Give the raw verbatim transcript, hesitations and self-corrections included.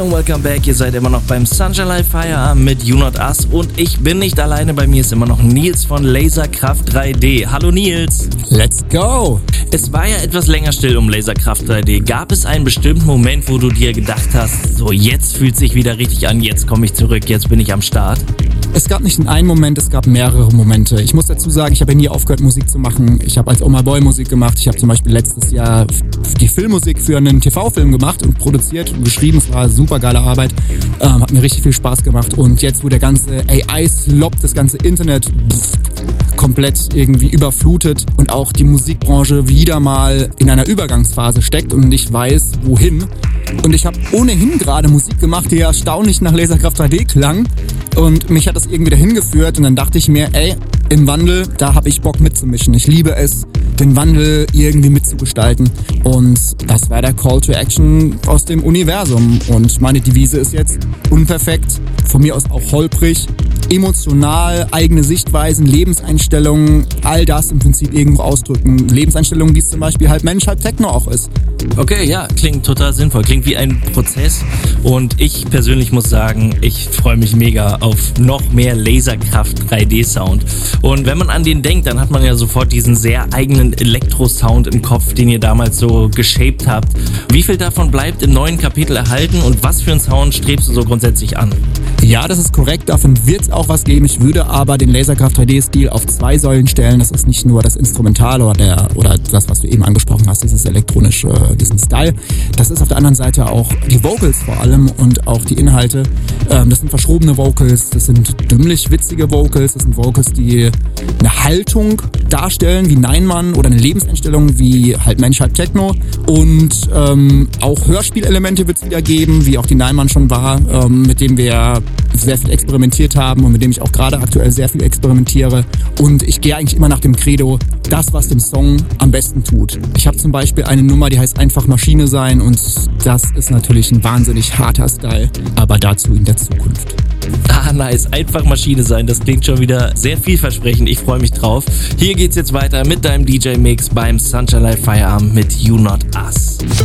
Hello and welcome back. Ihr seid immer noch beim Sunshine Live Feierabend mit You Not Us und ich bin nicht alleine. Bei mir ist immer noch Nils von Laserkraft drei D. Hallo Nils. Let's go. Es war ja etwas länger still um Laserkraft drei D. Gab es einen bestimmten Moment, wo du dir gedacht hast, so jetzt fühlt sich wieder richtig an, jetzt komme ich zurück, jetzt bin ich am Start? Es gab nicht einen Moment, es gab mehrere Momente. Ich muss dazu sagen, ich habe ja nie aufgehört, Musik zu machen. Ich habe als Oh My Boy Musik gemacht. Ich habe zum Beispiel letztes Jahr die Filmmusik für einen T V-Film gemacht und produziert und geschrieben. Es war super geile Arbeit. Ähm, hat mir richtig viel Spaß gemacht. Und jetzt, wo der ganze A I-Slop, das ganze Internet pff, komplett irgendwie überflutet und auch die Musikbranche wieder mal in einer Übergangsphase steckt und nicht weiß, wohin. Und ich habe ohnehin gerade Musik gemacht, die erstaunlich nach Laserkraft drei D klang. Und mich hat das irgendwie dahin geführt und dann dachte ich mir, ey, im Wandel, da habe ich Bock mitzumischen. Ich liebe es, den Wandel irgendwie mitzugestalten. Und das war der Call to Action aus dem Universum. Und meine Devise ist jetzt unperfekt, von mir aus auch holprig, emotional, eigene Sichtweisen, Lebenseinstellungen, all das im Prinzip irgendwo ausdrücken. Lebenseinstellungen, wie es zum Beispiel halb Mensch, halb Techno auch ist. Okay, ja, klingt total sinnvoll, klingt wie ein Prozess und ich persönlich muss sagen, ich freue mich mega auf noch mehr Laserkraft drei D Sound. Und wenn man an den denkt, dann hat man ja sofort diesen sehr eigenen Elektro-Sound im Kopf, den ihr damals so geshaped habt. Wie viel davon bleibt im neuen Kapitel erhalten und was für einen Sound strebst du so grundsätzlich an? Ja, das ist korrekt, davon wird es auch was geben. Ich würde aber den Laserkraft drei D Stil auf zwei Säulen stellen. Das ist nicht nur das Instrumentale oder, der, oder das, was du eben angesprochen hast, dieses elektronische, diesen Style. Das ist auf der anderen Seite auch die Vocals vor allem und auch die Inhalte. Ähm, das sind verschrobene Vocals, das sind dümmlich witzige Vocals, das sind Vocals, die eine Haltung darstellen wie Nein Mann oder eine Lebenseinstellung wie halb Mensch, halb Techno. Und ähm, auch Hörspielelemente wird es wieder geben, wie auch die Nein Mann schon war, ähm, mit dem wir sehr viel experimentiert haben und mit dem ich auch gerade aktuell sehr viel experimentiere. Und ich gehe eigentlich immer nach dem Credo, das, was dem Song am besten tut. Ich habe zum Beispiel eine Nummer, die heißt Einfach Maschine sein und das ist natürlich ein wahnsinnig harter Style, aber dazu in der Zukunft. Ah, nice. Einfach Maschine sein. Das klingt schon wieder sehr vielversprechend. Ich freue mich drauf. Hier geht's jetzt weiter mit deinem D J-Mix beim Sunshine Live Feierabend mit You Not Us.